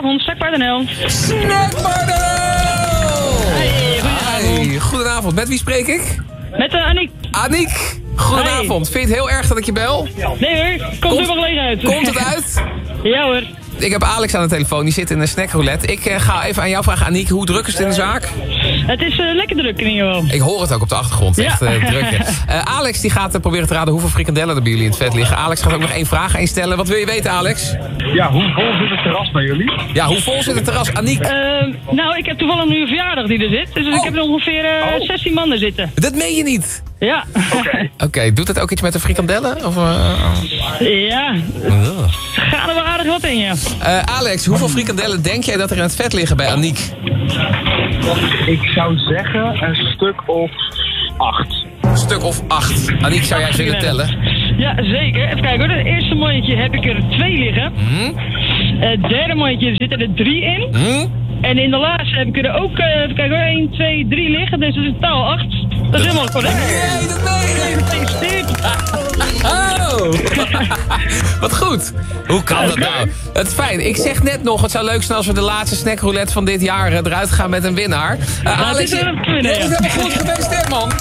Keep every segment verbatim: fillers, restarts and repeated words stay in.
Goedenavond, Snackbar punt n l. Snackbar punt n l! Hey, goedenavond. Hey, goedenavond. Met wie spreek ik? Met uh, Aniek. Aniek, goedenavond. Vind je het heel erg dat ik je bel? Nee hoor, komt er wel gelegen uit. Komt het uit? Ja hoor. Ik heb Alex aan de telefoon, die zit in de snackroulette. Ik uh, ga even aan jou vragen, Aniek, hoe druk is het in de zaak? Het is uh, lekker druk in ieder geval. Ik hoor het ook op de achtergrond, ja. echt uh, druk. Uh, Alex die gaat uh, proberen te raden hoeveel frikandellen er bij jullie in het vet liggen. Alex gaat ook nog één vraag aan je stellen. Wat wil je weten, Alex? Ja, hoe vol zit het terras bij jullie? Ja, hoe vol zit het terras? Aniek? Uh, nou, ik heb toevallig nu een verjaardag die er zit. Dus oh. ik heb er ongeveer uh, oh. zestien man er zitten. Dat meen je niet? Ja. Oké. Okay. Oké, okay, doet dat ook iets met de frikandellen? Of, uh... Ja. Oh. Gaat er wel aardig wat in, ja. Uh, Alex, hoeveel frikandellen denk jij dat er in het vet liggen bij Aniek? Ik zou zeggen een stuk of acht. Een stuk of acht. Aniek, zou jij ze willen tellen? Ja, zeker. Even kijken hoor. Het eerste mondje heb ik er twee liggen. Hmm? Het derde mondje zitten er drie in. Hmm? En in de laatste heb ik er ook, uh, even kijken hoor, één, twee, drie liggen. Dus in totaal acht. Dat is helemaal correct. Nee, dat meen je. Gefeliciteerd. Oh. Wat goed. Hoe kan dat nou? Het is fijn. Ik zeg net nog, het zou leuk zijn als we de laatste snackroulette van dit jaar eruit gaan met een winnaar. Uh, Alex, dat is een winnaar. Dat is helemaal goed. Gefeliciteerd, man.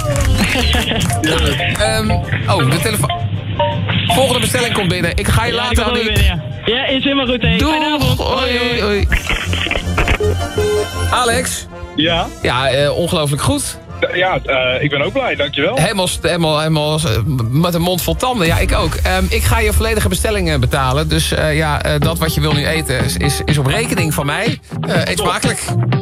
um, oh, de telefoon. Volgende bestelling komt binnen. Ik ga je ja, later aan die... Ja. ja, is helemaal goed. Hey. Doeg. Hoi, hoi, hoi. Alex? Ja? Ja, uh, ongelooflijk goed. Ja, uh, ik ben ook blij, dankjewel. Helemaal, helemaal, helemaal met een mond vol tanden. Ja, ik ook. Um, ik ga je volledige bestelling uh, betalen. Dus uh, ja, uh, dat wat je wil nu eten is, is, is op rekening van mij. Uh, eet smakelijk.